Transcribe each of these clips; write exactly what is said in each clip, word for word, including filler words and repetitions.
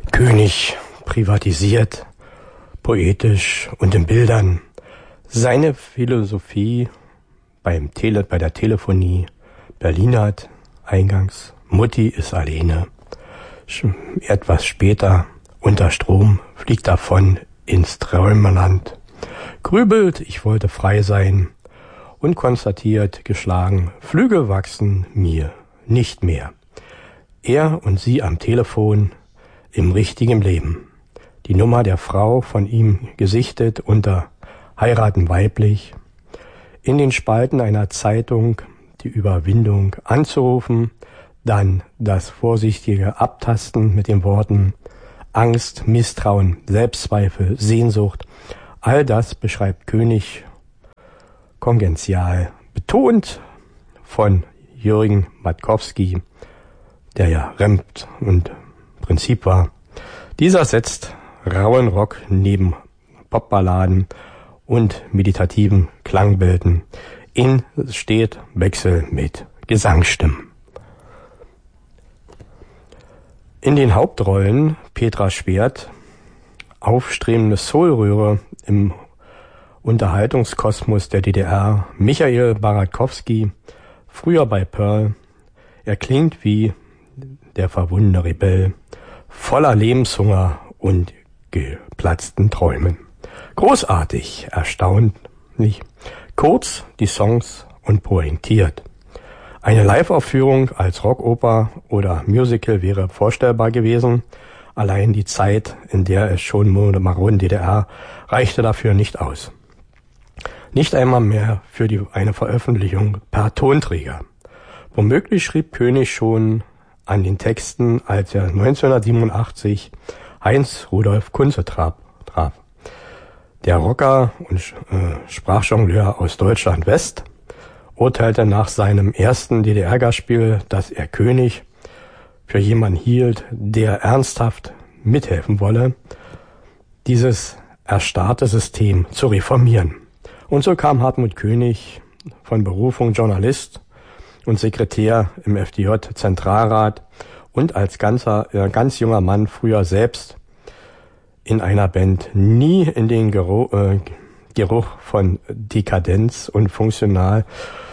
König privatisiert, poetisch und in Bildern. Seine Philosophie beim Tele, bei der Telefonie. Berlin hat eingangs, Mutti ist alleine. Etwas später, unter Strom, fliegt davon ins Träumerland. Grübelt, ich wollte frei sein und konstatiert, geschlagen, Flügel wachsen mir nicht mehr. Er und sie am Telefon im richtigen Leben. Die Nummer der Frau von ihm gesichtet unter Heiraten weiblich. In den Spalten einer Zeitung die Überwindung anzurufen, dann das vorsichtige Abtasten mit den Worten Angst, Misstrauen, Selbstzweifel, Sehnsucht. All das beschreibt König kongenial, betont von Jürgen Matkowski, der ja Rempt und Prinzip war. Dieser setzt rauen Rock neben Popballaden und meditativen Klangbildern in steht Wechsel mit Gesangsstimmen. In den Hauptrollen Petra Schwert, aufstrebende Soulröhre im Unterhaltungskosmos der D D R, Michael Barakowski, früher bei Pearl. Er klingt wie der verwundene Rebell, voller Lebenshunger und geplatzten Träumen. Großartig, erstaunlich, kurz die Songs und pointiert. Eine Live-Aufführung als Rockoper oder Musical wäre vorstellbar gewesen. Allein die Zeit, in der es schon maroden D D R, reichte dafür nicht aus. Nicht einmal mehr für die, eine Veröffentlichung per Tonträger. Womöglich schrieb König schon an den Texten, als er neunzehnhundertsiebenundachtzig Heinz Rudolf Kunze traf. traf. Der Rocker und äh, Sprachjongleur aus Deutschland West urteilte nach seinem ersten D D R-Gastspiel, dass er König für jemanden hielt, der ernsthaft mithelfen wolle, dieses erstarrte System zu reformieren. Und so kam Hartmut König, von Berufung Journalist und Sekretär im F D J-Zentralrat und als ganzer, äh, ganz junger Mann früher selbst in einer Band nie in den Geruch, äh, Geruch von Dekadenz und Funktional,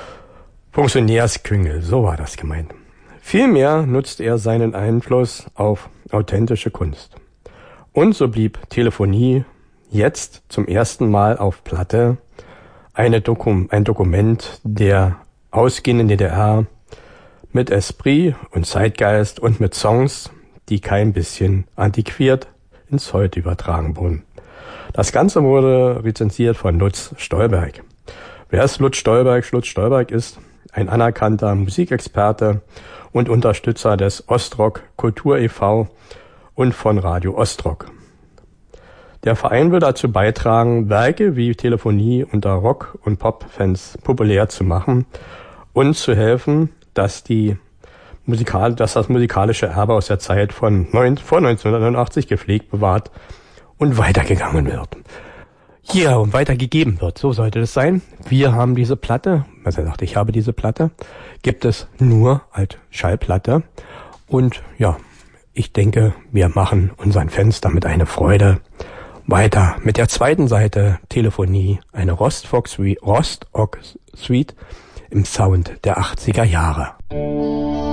Funktionärsküngel, so war das gemeint. Vielmehr nutzt er seinen Einfluss auf authentische Kunst. Und so blieb Telefonie jetzt zum ersten Mal auf Platte eine Dokum, ein Dokument der ausgehenden D D R mit Esprit und Zeitgeist und mit Songs, die kein bisschen antiquiert ins Heute übertragen wurden. Das Ganze wurde rezensiert von Lutz Stolberg. Wer ist Lutz Stolberg? Lutz Stolberg ist ein anerkannter Musikexperte und Unterstützer des Ostrock Kultur e V und von Radio Ostrock. Der Verein will dazu beitragen, Werke wie Telefonie unter Rock- und Pop-Fans populär zu machen und zu helfen, dass die Musikal, dass das musikalische Erbe aus der Zeit von neun, vor neunzehnhundertneunundachtzig gepflegt, bewahrt und weitergegangen wird. Ja, und weitergegeben wird. So sollte es sein. Wir haben diese Platte, also er sagt, ich habe diese Platte, gibt es nur als Schallplatte. Und ja, ich denke, wir machen unseren Fans damit eine Freude. Weiter mit der zweiten Seite Telefonie, eine Rostock Suite, Rostock Suite im Sound der achtziger Jahre.